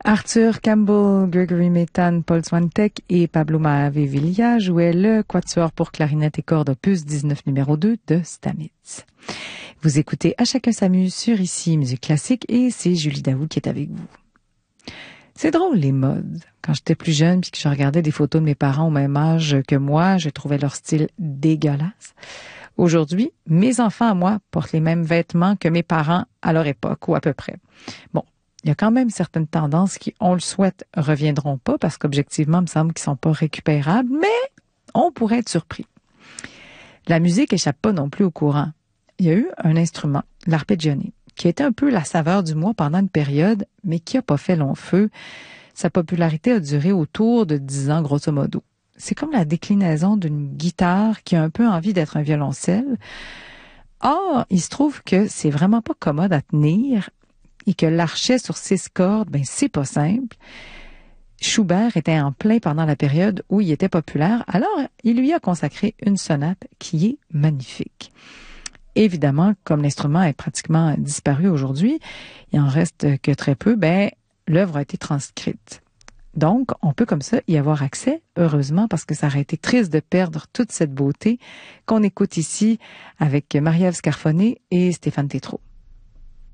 Arthur Campbell, Gregory Maitan, Paul Swantek et Pablo Maavevilla jouaient le quatuor pour clarinette et cordes opus 19 numéro 2 de Stamitz. Vous écoutez À chacun s'amuse sur Ici Musique Classique et c'est Julie Daoud qui est avec vous. C'est drôle les modes. Quand j'étais plus jeune puis que je regardais des photos de mes parents au même âge que moi, je trouvais leur style dégueulasse. Aujourd'hui, mes enfants à moi portent les mêmes vêtements que mes parents à leur époque ou à peu près. Bon, il y a quand même certaines tendances qui, on le souhaite, reviendront pas parce qu'objectivement, il me semble qu'ils sont pas récupérables, mais on pourrait être surpris. La musique échappe pas non plus au courant. Il y a eu un instrument, l'arpeggione, qui a été un peu la saveur du mois pendant une période, mais qui a pas fait long feu. Sa popularité a duré autour de 10 ans, grosso modo. C'est comme la déclinaison d'une guitare qui a un peu envie d'être un violoncelle. Or, il se trouve que c'est vraiment pas commode à tenir et que l'archet sur 6 cordes, c'est pas simple. Schubert était en plein pendant la période où il était populaire, alors il lui a consacré une sonate qui est magnifique. Évidemment, comme l'instrument est pratiquement disparu aujourd'hui, il en reste que très peu, l'œuvre a été transcrite. Donc, on peut comme ça y avoir accès, heureusement, parce que ça aurait été triste de perdre toute cette beauté qu'on écoute ici avec Marie-Ève Scarfoné et Stéphane Tétrault.